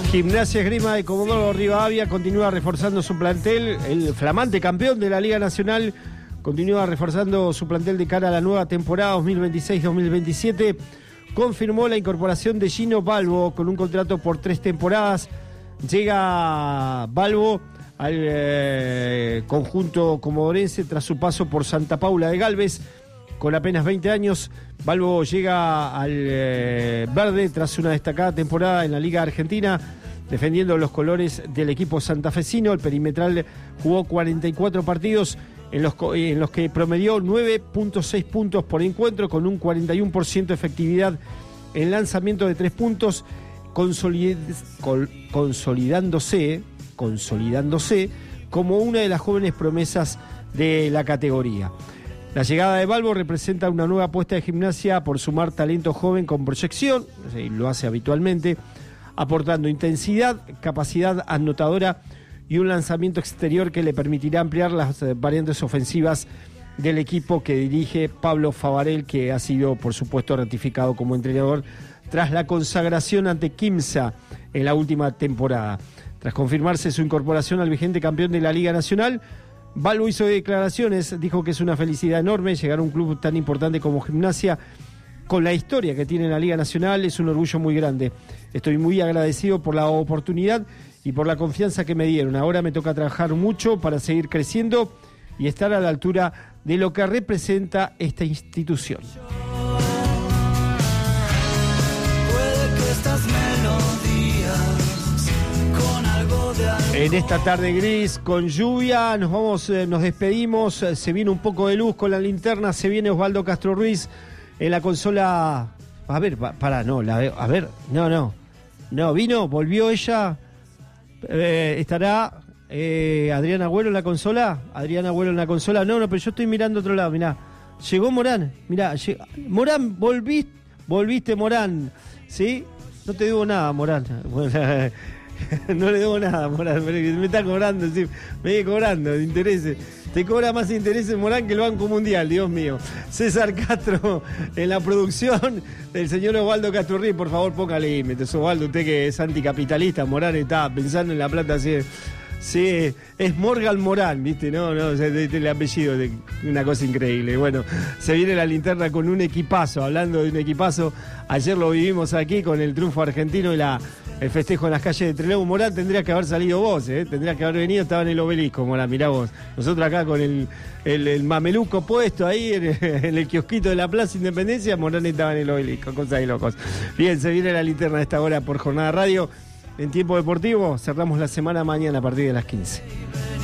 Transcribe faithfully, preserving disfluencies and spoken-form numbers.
Gimnasia Esgrima de Comodoro Rivadavia continúa reforzando su plantel. El flamante campeón de la Liga Nacional continúa reforzando su plantel de cara a la nueva temporada dos mil veintiséis dos mil veintisiete. Confirmó la incorporación de Gino Balbo con un contrato por tres temporadas. Llega Balbo al eh, conjunto comodorense tras su paso por Santa Paula de Galvez. Con apenas veinte años, Balbo llega al eh, verde tras una destacada temporada en la Liga Argentina, defendiendo los colores del equipo santafesino. El perimetral jugó cuarenta y cuatro partidos en los, en los que promedió nueve punto seis puntos por encuentro, con un cuarenta y uno por ciento de efectividad en lanzamiento de tres puntos, consolid, col, consolidándose, consolidándose como una de las jóvenes promesas de la categoría. La llegada de Balbo representa una nueva apuesta de Gimnasia por sumar talento joven con proyección, lo hace habitualmente, aportando intensidad, capacidad anotadora y un lanzamiento exterior que le permitirá ampliar las variantes ofensivas del equipo que dirige Pablo Favarel, que ha sido, por supuesto, ratificado como entrenador tras la consagración ante Quimsa en la última temporada. Tras confirmarse su incorporación al vigente campeón de la Liga Nacional, Balbo hizo declaraciones, dijo que es una felicidad enorme llegar a un club tan importante como Gimnasia, con la historia que tiene en la Liga Nacional. Es un orgullo muy grande. Estoy muy agradecido por la oportunidad y por la confianza que me dieron. Ahora me toca trabajar mucho para seguir creciendo y estar a la altura de lo que representa esta institución. Puede que estas melodías con algo de algo. En esta tarde gris, con lluvia, nos vamos, eh, nos despedimos. Eh, se viene un poco de luz con la linterna. Se viene Osvaldo Castro Ruiz en la consola. A ver, pa, para, no, la veo. A ver, no, no. No, vino, volvió ella. Eh, estará eh, Adrián Agüero en la consola. Adrián Agüero en la consola. No, no, pero yo estoy mirando otro lado. Mirá, llegó Morán. Mirá, lleg... Morán, volviste, volviste, Morán. ¿Sí? No te digo nada, Morán. No le debo nada, Morán, me está cobrando, sí, me sigue cobrando de intereses. Te cobra más intereses, Morán, que el Banco Mundial, Dios mío. César Castro en la producción, del señor Osvaldo Casturrí. Por favor, ponga límites, Osvaldo, usted que es anticapitalista. Morán está pensando en la plata así. Sí, es Morgan Morán, ¿viste? No, no, el apellido, de una cosa increíble. Bueno, se viene la linterna con un equipazo, hablando de un equipazo. Ayer lo vivimos aquí con el triunfo argentino y la, el festejo en las calles de Trelew. Morán, tendrías que haber salido vos, ¿eh? Tendrías que haber venido, estaba en el obelisco, Morán, mirá vos. Nosotros acá con el, el, el mameluco puesto ahí en el, en el kiosquito de la Plaza Independencia, Morán estaba en el obelisco, cosa de locos. Bien, se viene la linterna a esta hora por Jornada Radio. En Tiempo Deportivo cerramos la semana mañana a partir de las quince.